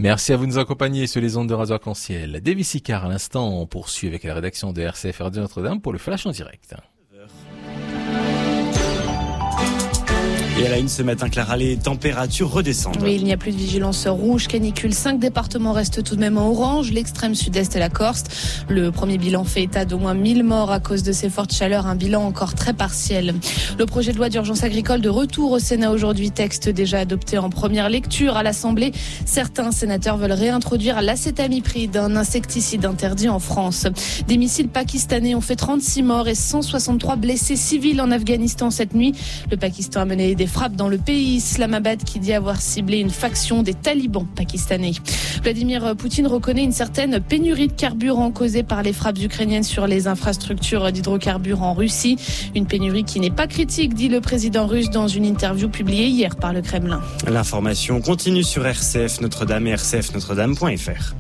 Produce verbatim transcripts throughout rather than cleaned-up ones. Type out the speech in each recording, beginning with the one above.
Merci à vous de nous accompagner sur les ondes de Radio Arc-en-Ciel. David Sicard, à l'instant, on poursuit avec la rédaction de R C F Radio Notre-Dame pour le Flash en direct. Et à la une ce matin, Clara, les températures redescendent. Oui, il n'y a plus de vigilance rouge, canicule. Cinq départements restent tout de même en orange. L'extrême sud-est et la Corse. Le premier bilan fait état d'au moins mille morts à cause de ces fortes chaleurs. Un bilan encore très partiel. Le projet de loi d'urgence agricole de retour au Sénat aujourd'hui. Texte déjà adopté en première lecture à l'Assemblée. Certains sénateurs veulent réintroduire l'acétamipride, un insecticide interdit en France. Des missiles pakistanais ont fait trente-six morts et cent soixante-trois blessés civils en Afghanistan cette nuit. Le Pakistan a mené des frappes dans le pays. Islamabad qui dit avoir ciblé une faction des talibans pakistanais. Vladimir Poutine reconnaît une certaine pénurie de carburant causée par les frappes ukrainiennes sur les infrastructures d'hydrocarbures en Russie. Une pénurie qui n'est pas critique, dit le président russe dans une interview publiée hier par le Kremlin. L'information continue sur R C F Notre-Dame et r c f notre dame point f r.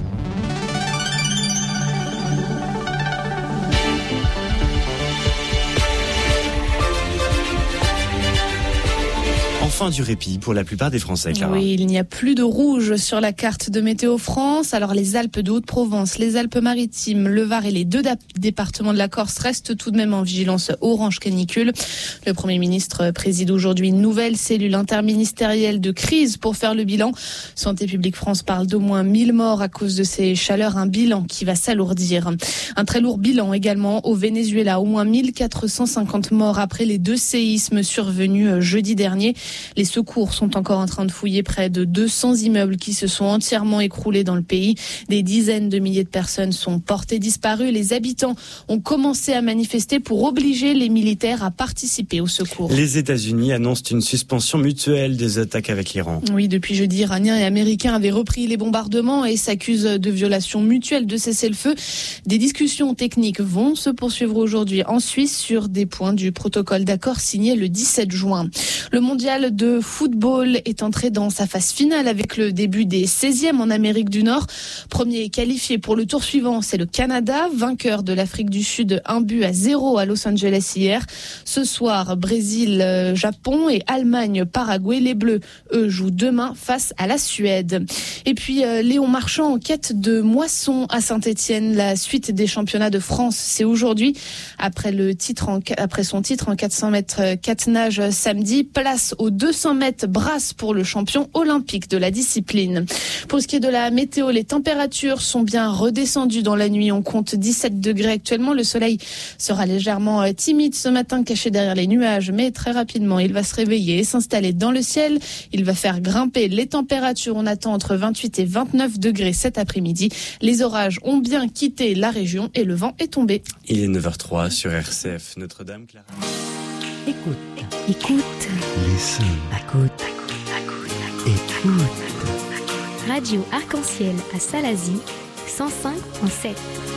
Fin du répit pour la plupart des Français, Clara. Oui, il n'y a plus de rouge sur la carte de Météo France. Alors les Alpes de Haute-Provence, les Alpes-Maritimes, le Var et les deux da- départements de la Corse restent tout de même en vigilance orange canicule. Le Premier ministre préside aujourd'hui une nouvelle cellule interministérielle de crise pour faire le bilan. Santé publique France parle d'au moins mille morts à cause de ces chaleurs, un bilan qui va s'alourdir. Un très lourd bilan également au Venezuela, au moins mille quatre cent cinquante morts après les deux séismes survenus jeudi dernier. Les secours sont encore en train de fouiller près de deux cents immeubles qui se sont entièrement écroulés dans le pays. Des dizaines de milliers de personnes sont portées disparues. Les habitants ont commencé à manifester pour obliger les militaires à participer au secours. Les États-Unis annoncent une suspension mutuelle des attaques avec l'Iran. Oui, depuis jeudi, Iraniens et Américains avaient repris les bombardements et s'accusent de violation mutuelle de cessez-le-feu. Des discussions techniques vont se poursuivre aujourd'hui en Suisse sur des points du protocole d'accord signé le dix-sept juin. Le mondial de football est entré dans sa phase finale avec le début des seizièmes en Amérique du Nord. Premier qualifié pour le tour suivant, c'est le Canada, vainqueur de l'Afrique du Sud, un but à zéro à Los Angeles hier. Ce soir, Brésil, Japon et Allemagne, Paraguay. Les Bleus, eux, jouent demain face à la Suède. Et puis, euh, Léon Marchand en quête de moisson à Saint-Étienne. La suite des championnats de France, c'est aujourd'hui. Après le titre en, après son titre en quatre cents mètres quatre nages samedi, place aux deux cents mètres brasse pour le champion olympique de la discipline. Pour ce qui est de la météo, les températures sont bien redescendues dans la nuit. On compte dix-sept degrés actuellement. Le soleil sera légèrement timide ce matin, caché derrière les nuages, mais très rapidement, il va se réveiller et s'installer dans le ciel. Il va faire grimper les températures. On attend entre vingt-huit et vingt-neuf degrés cet après-midi. Les orages ont bien quitté la région et le vent est tombé. Il est neuf heures trois sur R C F Notre-Dame, Clara. Écoute, écoute, listen, écoute, écoute, écoute. Radio Arc-en-Ciel à Salazie, cent cinq virgule sept.